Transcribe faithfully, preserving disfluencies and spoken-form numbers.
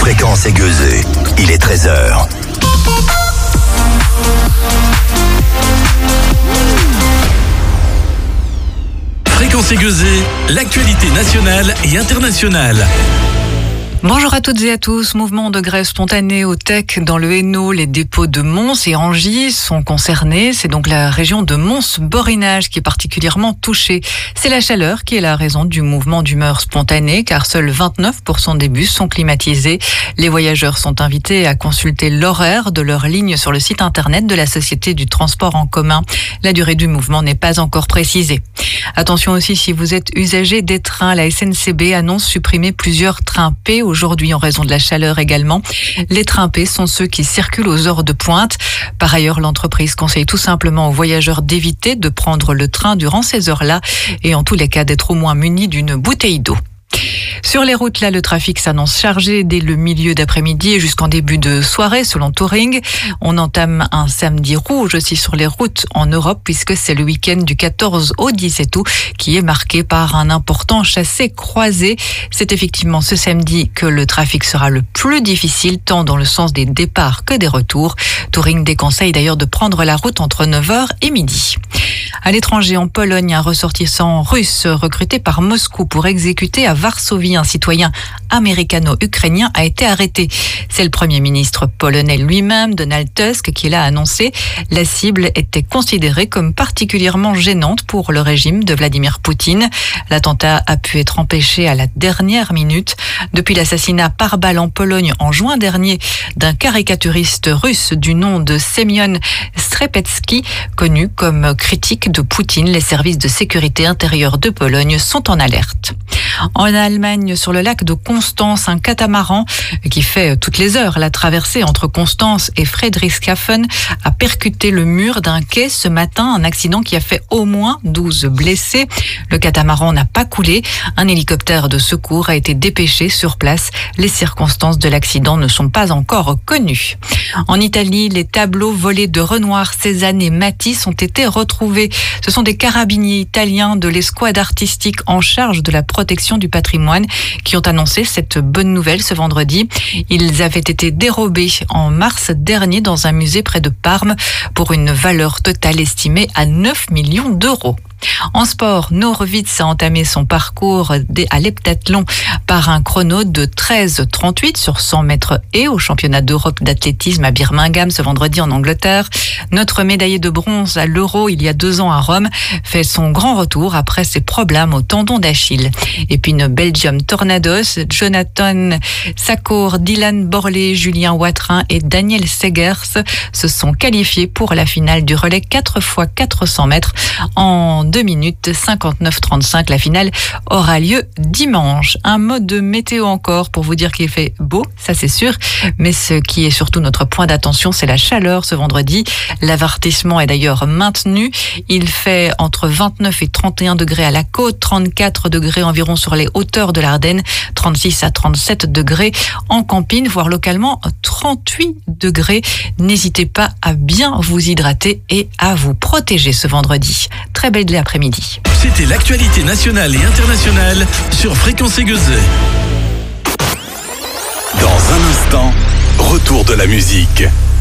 Fréquence aiguisée, il est treize heures. Fréquence aiguisée, l'actualité nationale et internationale. Bonjour à toutes et à tous. Mouvement de grève spontanée au T E C dans le Hainaut. Les dépôts de Mons et Angy sont concernés. C'est donc la région de Mons-Borinage qui est particulièrement touchée. C'est la chaleur qui est la raison du mouvement d'humeur spontané, car seuls vingt-neuf pour cent des bus sont climatisés. Les voyageurs sont invités à consulter l'horaire de leur ligne sur le site internet de la Société du transport en commun. La durée du mouvement n'est pas encore précisée. Attention aussi si vous êtes usager des trains. La S N C B annonce supprimer plusieurs trains P aujourd'hui en raison de la chaleur également. Les trains P sont ceux qui circulent aux heures de pointe. Par ailleurs, l'entreprise conseille tout simplement aux voyageurs d'éviter de prendre le train durant ces heures-là et en tous les cas d'être au moins munis d'une bouteille d'eau. Sur les routes, là, le trafic s'annonce chargé dès le milieu d'après-midi et jusqu'en début de soirée, selon Touring. On entame un samedi rouge aussi sur les routes en Europe, puisque c'est le week-end du quatorze au dix-sept août qui est marqué par un important chassé-croisé. C'est effectivement ce samedi que le trafic sera le plus difficile, tant dans le sens des départs que des retours. Touring déconseille d'ailleurs de prendre la route entre neuf heures et midi. À l'étranger, en Pologne, un ressortissant russe recruté par Moscou pour exécuter à Varsovie un citoyen américano-ukrainien a été arrêté. C'est le Premier ministre polonais lui-même, Donald Tusk, qui l'a annoncé. La cible était considérée comme particulièrement gênante pour le régime de Vladimir Poutine. L'attentat a pu être empêché à la dernière minute. Depuis l'assassinat par balle en Pologne en juin dernier d'un caricaturiste russe du nom de Semyon Strepetsky, connu comme critique de Poutine, les services de sécurité intérieure de Pologne sont en alerte. En Allemagne, sur le lac de Constance, un catamaran qui fait toutes les heures la traversée entre Constance et Friedrichshafen a percuté le mur d'un quai ce matin, un accident qui a fait au moins douze blessés. Le catamaran n'a pas coulé. Un hélicoptère de secours a été dépêché sur place. Les circonstances de l'accident ne sont pas encore connues. En Italie, les tableaux volés de Renoir, Cézanne et Matisse ont été retrouvés. Ce sont des carabiniers italiens de l'escouade artistique en charge de la protection du patrimoine qui ont annoncé cette bonne nouvelle ce vendredi. Ils avaient été dérobés en mars dernier dans un musée près de Parme pour une valeur totale estimée à neuf millions d'euros. En sport, Norwitz a entamé son parcours à l'heptathlon par un chrono de treize trente-huit sur cent mètres et au championnat d'Europe d'athlétisme à Birmingham ce vendredi en Angleterre. Notre médaillé de bronze à l'Euro il y a deux ans à Rome fait son grand retour après ses problèmes au tendon d'Achille. Et puis une Belgium Tornados, Jonathan Sakour, Dylan Borlé, Julien Watrin et Daniel Segers se sont qualifiés pour la finale du relais quatre fois quatre cents mètres en deux minutes cinquante-neuf trente-cinq. La finale aura lieu dimanche. Un mot de météo encore pour vous dire qu'il fait beau, ça c'est sûr, mais ce qui est surtout notre point d'attention, c'est la chaleur ce vendredi. L'avertissement est d'ailleurs maintenu. Il fait entre vingt-neuf et trente et un degrés à la côte, trente-quatre degrés environ sur les hauteurs de l'Ardenne, trente-six à trente-sept degrés en Campine, voire localement trente-huit degrés. N'hésitez pas à bien vous hydrater et à vous protéger ce vendredi. Très belle après-midi. C'était l'actualité nationale et internationale sur Fréquence aiguisée. Dans un instant, retour de la musique.